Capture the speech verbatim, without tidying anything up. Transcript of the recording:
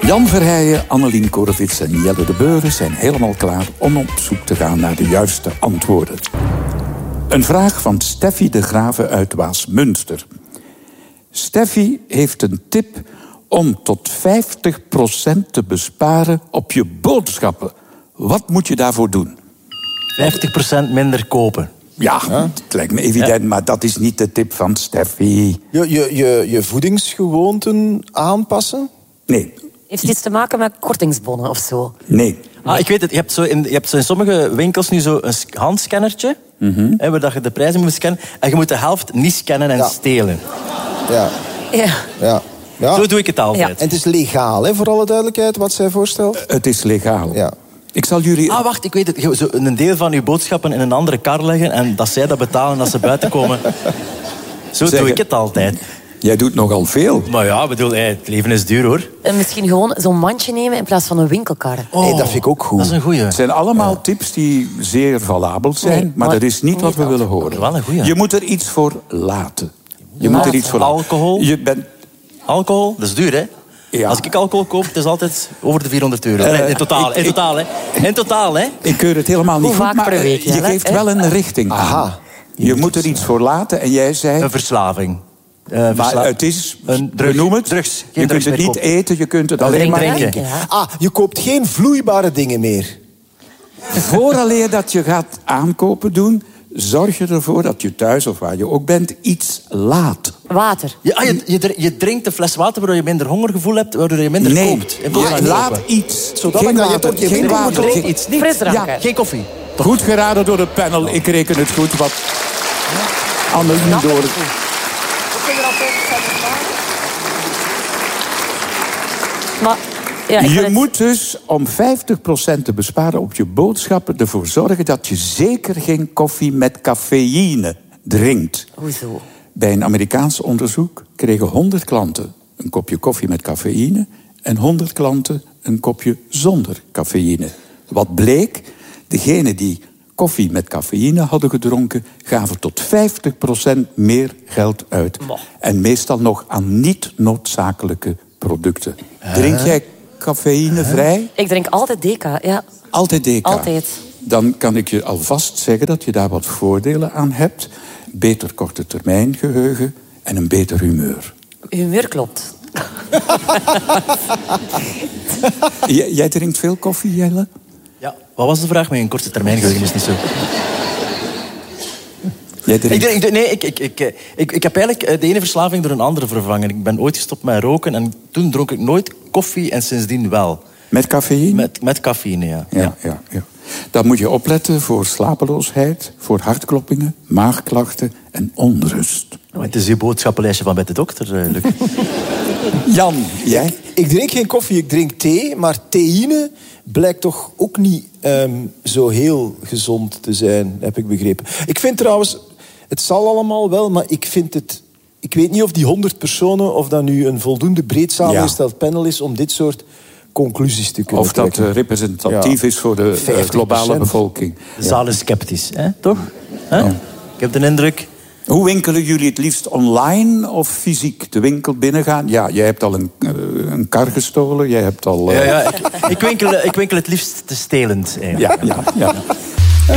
Jan Verheijen, Annelien Korevits en Jelle de Beuren zijn helemaal klaar om op zoek te gaan naar de juiste antwoorden. Een vraag van Steffi de Grave uit Waasmunster. Steffi heeft een tip om tot vijftig procent te besparen op je boodschappen. Wat moet je daarvoor doen? vijftig procent minder kopen. Ja, ja, het lijkt me evident, ja. Maar dat is niet de tip van Steffi. Je, je, je, je voedingsgewoonten aanpassen? Nee. Heeft het iets te maken met kortingsbonnen of zo? Nee. Ah, ik weet het, je hebt, zo in, je hebt zo in sommige winkels nu zo een handscannertje, mm-hmm. hè, waar je de prijzen moet scannen. En je moet de helft niet scannen en ja. stelen. Ja. Ja. ja. ja. Zo doe ik het altijd. Ja. En het is legaal, hè, voor alle duidelijkheid, wat zij voorstelt? Uh, het is legaal. Ja. Ik zal jullie... Ah, wacht, ik weet het. Zo een deel van uw boodschappen in een andere kar leggen en dat zij dat betalen als ze buiten komen. Zo zeg, doe ik het altijd. Jij doet nogal veel. Maar ja, bedoel, het leven is duur, hoor. En misschien gewoon zo'n mandje nemen in plaats van een winkelkar. Oh, hey, dat vind ik ook goed. Dat is een goeie. Het zijn allemaal ja. tips die zeer valabel zijn, nee, maar, maar dat is niet, niet wat we willen horen. Wel een goeie. Je moet er iets voor laten. Je laten. moet er iets voor laten. Alcohol? Je bent... Alcohol, dat is duur, hè? Ja. Als ik alcohol koop, het is altijd over de vierhonderd euro. Uh, in totaal, ik, in totaal, hè? In totaal, hè? Ik keur het helemaal niet Hoe goed, vaak maar per week, je ja, geeft hè? wel een richting aan. Aha. Je, je moet er iets voor laten en jij zei... Een verslaving. Uh, maar versla... het is, een drug, noem het, drugs. je kunt het niet kopen. eten, je kunt het alleen maar drinken. drinken. Ja. Ah, je koopt geen vloeibare dingen meer. Vooraleer dat je gaat aankopen doen, zorg je ervoor dat je thuis of waar je ook bent iets laat. Water. Ja, je, je, je drinkt een fles water waardoor je minder hongergevoel hebt, waardoor je minder nee. koopt. Nee, ja, laat iets. Zodat geen water, water, je geen water. water. Geen, iets niet. Frisdranken. Ja, geen koffie. Goed geraden door het panel. Ik reken het goed wat Annelien door... Maar, ja, ik je het... moet dus om vijftig procent te besparen op je boodschappen ervoor zorgen dat je zeker geen koffie met cafeïne drinkt. Hoezo? Bij een Amerikaans onderzoek kregen honderd klanten een kopje koffie met cafeïne en honderd klanten een kopje zonder cafeïne. Wat bleek? Degenen die koffie met cafeïne hadden gedronken, gaven tot vijftig procent meer geld uit. Boah. En meestal nog aan niet noodzakelijke producten. Huh? Drink jij cafeïnevrij? Ik drink altijd Deka, ja. Altijd Deka? Altijd. Dan kan ik je alvast zeggen dat je daar wat voordelen aan hebt. Beter korte termijn geheugen en een beter humeur. Humeur klopt. J- jij drinkt veel koffie, Jelle? Ja, wat was de vraag? Met een korte termijn geheugen is niet zo. Jij drinkt... ik, ik, nee, ik, ik, ik, ik, ik heb eigenlijk de ene verslaving door een andere vervangen. Ik ben ooit gestopt met roken en toen dronk ik nooit koffie en sindsdien wel. Met cafeïne? Met, met cafeïne, ja. Ja, ja. ja, ja. Dan moet je opletten voor slapeloosheid, voor hartkloppingen, maagklachten en onrust. Oh, het is uw boodschappenlijstje van bij de dokter, uh, Luc. Jan, jij? Ik, ik drink geen koffie, ik drink thee. Maar theïne blijkt toch ook niet um, zo heel gezond te zijn, heb ik begrepen. Ik vind trouwens, het zal allemaal wel, maar ik vind het... Ik weet niet of die honderd personen, of dat nu een voldoende breed samengesteld ja. panel is om dit soort conclusies te kunnen Of dat trekken. uh, representatief ja. is voor de uh, globale bevolking. De zaal is sceptisch, hè? Toch? Hè? Ja. Ik heb de indruk... Hoe winkelen jullie het liefst? Online of fysiek de winkel binnengaan? Ja, jij hebt al een, uh, een kar gestolen. Jij hebt al... Uh... Ja, ja, ik, ik, winkel, ik winkel het liefst te stelend, eigenlijk. Ja, ja, ja.